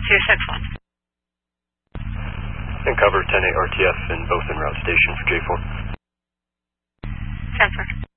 261. And cover 10-8 RTF and both en route station for J4. 10-4.